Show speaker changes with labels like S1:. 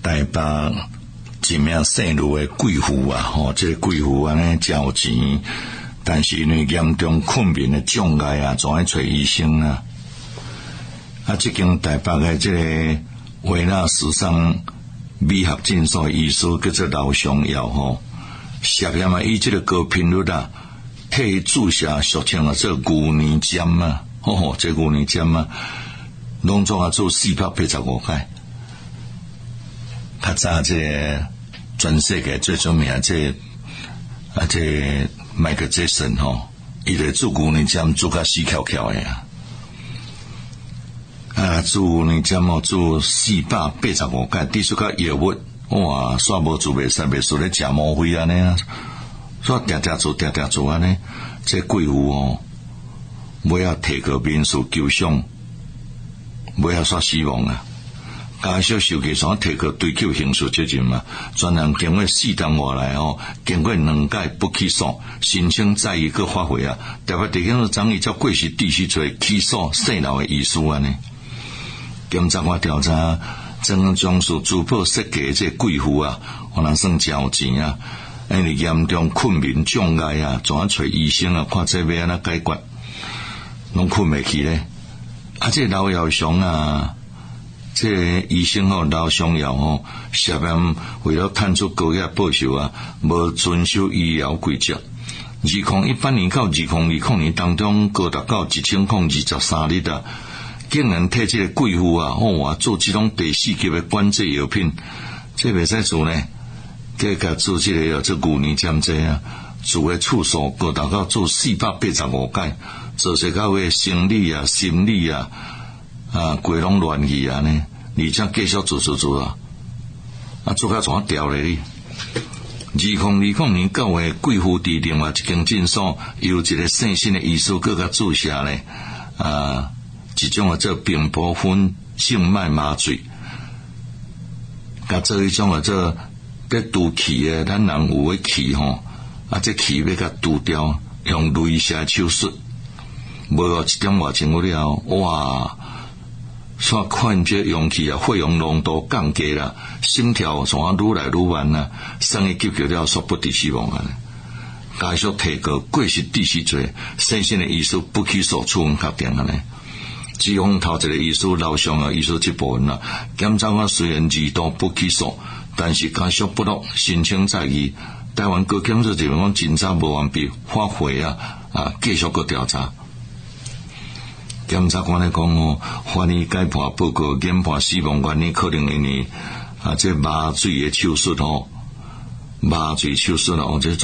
S1: 台北一名姓卢的贵妇啊，这个贵妇安尼真有钱，但是因为严重困眠的障碍啊，总爱找医生啊。这间台北的这个维纳时尚美合诊所医师叫做刘湘耀涉嫌以这个高频率啊，替注射俗称这牛年针啊，这牛年针啊，拢总做485块。较早这个全世界最出名这迈克杰森伊就做牛年针做甲死翘翘的做牛年针做485块，滴出甲药物，哇，煞无做袂使咧食毛灰安尼啊，煞定做安尼，这贵妇尾仔提个民事求偿，尾仔煞死亡啊！加小受计算提个追究刑事责任嘛，专人经过4天外来经过2届不起诉，申请再一个发回啊，台北地检署张议照过失致死罪起诉姓刘的医师安尼。检察官调查，曾将所珠宝设计这贵妇啊，可能算真有钱啊，因为严重困眠障碍啊，怎啊找医生啊，看这要安怎解决，拢困袂去咧。这刘耀祥啊，这医生刘湘耀涉嫌为了赚取高额报酬啊，无遵守医疗规则。2018年到2020年当中，高达到1023日啊。竟然替这个贵妇啊，做这种第4级的管制药品，这袂使做呢。这个做这个这牛年针这啊，做的次数高达到做485届，做些到个生理啊、心理啊，规拢乱去啊呢。而且继续做啊，做甲怎啊调咧？2020年9月，贵妇伫另外一间诊所，由一个姓辛的医师搁甲注射咧一种做并波酚静脉麻醉，甲做一种做要除气的，咱人有诶气这气要甲除掉，用镭射手术，无1点外钟了，哇！煞看这氧气啊，血氧浓度降低啦，心跳怎啊愈来愈慢啊，生意急救了，煞不治死亡啊！加速提告过失致死罪，姓辛的医师不起诉，处分确定安尼。指控头一个医师刘湘耀医师这部分检察官虽然2度不起诉，但是家属不落，申请再议。台湾高检署这边讲侦查无完毕，发回继续个调查。检察官咧讲法医解剖报告研判死亡原因可能因为这麻醉的手术麻醉手术这